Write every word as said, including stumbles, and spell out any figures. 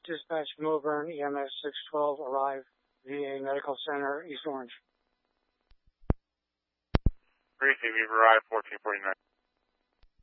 Dispatch Millburn, E M S six twelve, arrive, V A Medical Center, East Orange. Briefing, we've arrived, fourteen forty-nine.